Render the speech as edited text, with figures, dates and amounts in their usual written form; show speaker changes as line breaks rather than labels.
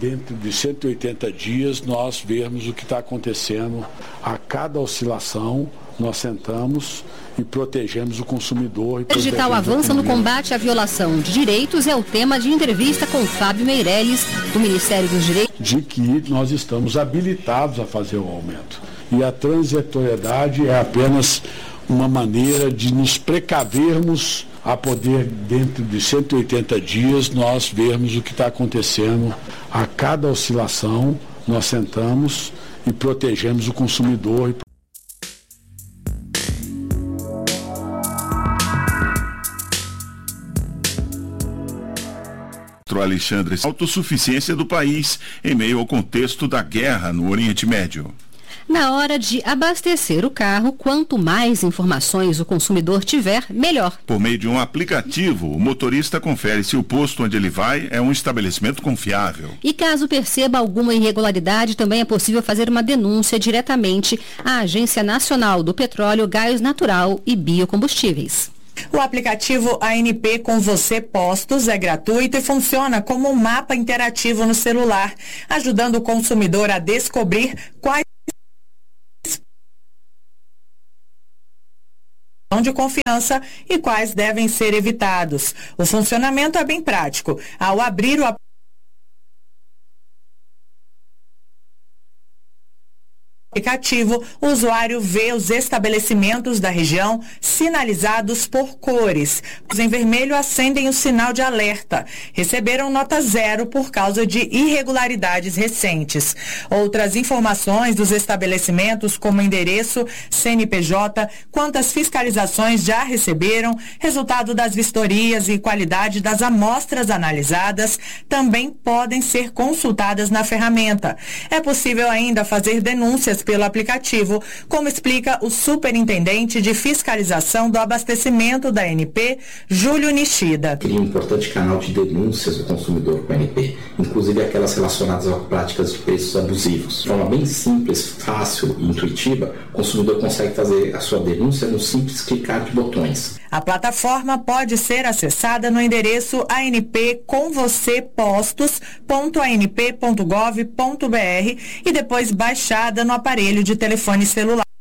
dentro de 180 dias, nós vermos o que está acontecendo. A cada oscilação, nós sentamos e protegemos o consumidor.
O digital avança no combate à violação de direitos é o tema de entrevista com Fábio Meirelles, do Ministério dos Direitos.
De que nós estamos habilitados a fazer o aumento. E a transitoriedade é apenas uma maneira de nos precavermos a poder, dentro de 180 dias, nós vermos o que está acontecendo. A cada oscilação, nós sentamos e protegemos o consumidor.
Alexandre, autossuficiência do país em meio ao contexto da guerra no Oriente Médio.
Na hora de abastecer o carro, quanto mais informações o consumidor tiver, melhor.
Por meio de um aplicativo, o motorista confere se o posto onde ele vai é um estabelecimento confiável.
E caso perceba alguma irregularidade, também é possível fazer uma denúncia diretamente à Agência Nacional do Petróleo, Gás Natural e Biocombustíveis.
O aplicativo ANP Com Você Postos é gratuito e funciona como um mapa interativo no celular, ajudando o consumidor a descobrir quais são de confiança e quais devem ser evitados. O funcionamento é bem prático. Ao abrir o aplicativo, o usuário vê os estabelecimentos da região sinalizados por cores. Os em vermelho acendem o sinal de alerta. Receberam nota 0 por causa de irregularidades recentes. Outras informações dos estabelecimentos, como endereço, CNPJ, quantas fiscalizações já receberam, resultado das vistorias e qualidade das amostras analisadas, também podem ser consultadas na ferramenta. É possível ainda fazer denúncias pelo aplicativo, como explica o superintendente de fiscalização do abastecimento da ANP, Júlio Nishida.
Cria um importante canal de denúncias do consumidor com a ANP, inclusive aquelas relacionadas a práticas de preços abusivos. De forma bem simples, fácil e intuitiva, o consumidor consegue fazer a sua denúncia num simples clicar de botões.
A plataforma pode ser acessada no endereço anpcomvocpostos.anp.gov.br e depois baixada no aparelho de telefone celular.